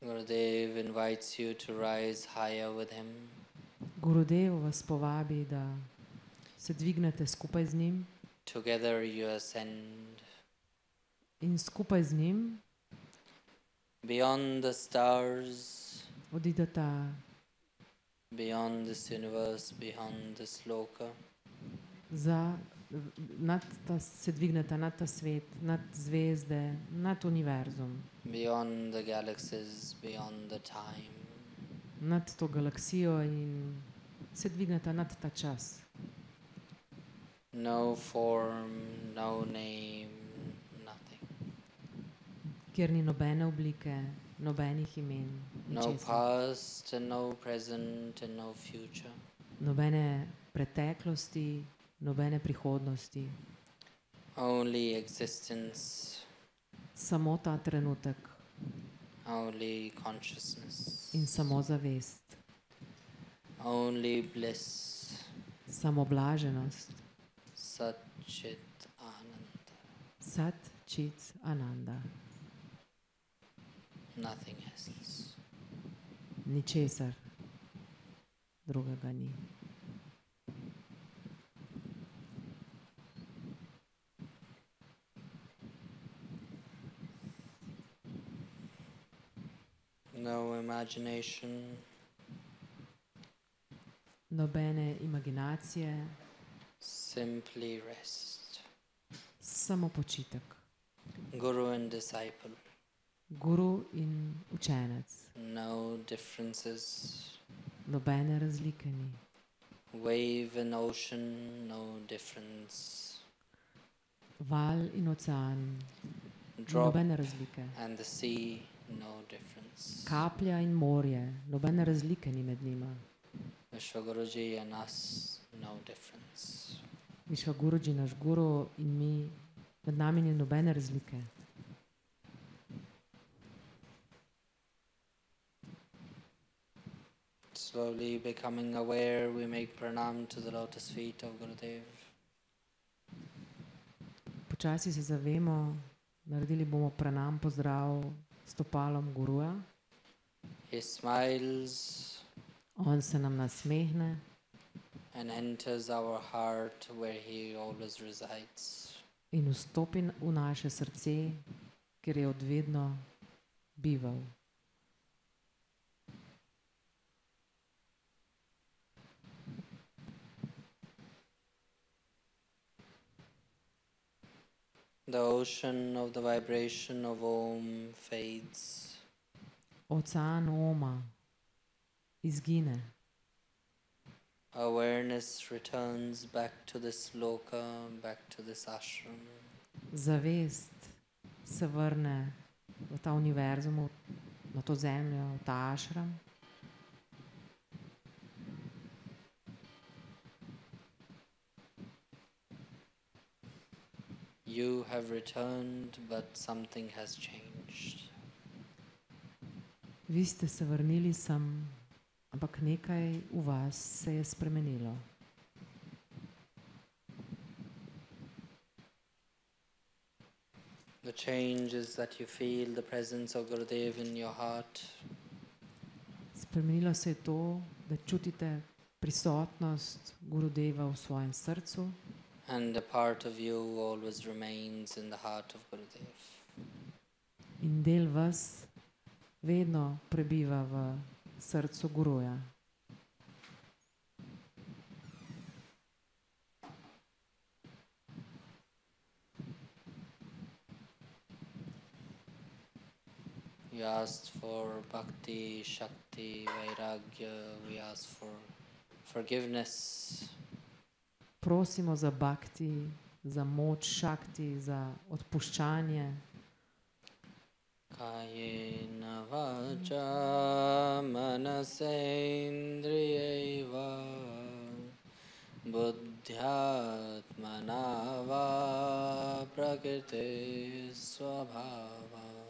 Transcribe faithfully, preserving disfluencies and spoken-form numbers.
Gurudev invites you to rise higher with him. Gurudev vas povabi, da se dvignete skupaj z njim. Together you ascend. In skupaj z njim beyond the stars, odideta beyond this universe, beyond this loka. Za, nad ta, se dvigneta nad ta svet, nad zvezde, nad univerzum. Beyond the galaxies, beyond the time. Nad to galaksijo in se dvigneta nad ta čas. No form, no name, nothing. Kjer ni nobene oblike, nobenih imen, no ničesar. past and no present and no future. Nobene preteklosti, nobene prihodnosti. Only existence. Samo ta trenutek. Only consciousness. In samo zavest. Only bliss. Samo blaženost. Sat Chit Ananda. Sat Chit Ananda. Nothing else. Ničesar drugega ni. No imagination. Nobene imaginacije. Simply rest. Samo počitek. Guru and disciple. Guru in učenec. No differences. Nobene razlike ni. Wave and ocean, no difference. Val in ocean. Drop nobene razlike. and the sea, no difference. Kaplja in morje. Nobene razlike ni med njima. Vishwaguruji and us, no difference. Višvaguruji, naš guru in mi, med nami ni nobene razlike. Slowly becoming aware, we make pranam to the lotus feet of Gurudev. Počasi se zavemo, naredili bomo pranam, pozdrav stopalom guruja. He smiles. On se nam nasmehne. And enters our heart where he always resides. In vstopi v naše srce, kjer je odvedno bival. The ocean of the vibration of Om fades. Ocean Oma izgine. Awareness returns back to this loka, back to this ashram. Zavest se vrne v ta univerzum, na to zemljo, v ta ashram. You have returned, but something has changed. Vi ste se vrnili sem, ampak nekaj v vas se je spremenilo. The change is that you feel the presence of Gurudev in your heart. Spremenilo se je to, da čutite prisotnost Gurudeva v svojem srcu. And a part of you always remains in the heart of Gurudev. In del vas vedno prebiva v srcu guruja. You asked for bhakti, shakti, vairagya. We ask for forgiveness. Prosimo za bhakti, za moč šakti, za odpuščanje. Kayena vacha manasendriyaiva buddhyatmana va prakriti svabhava.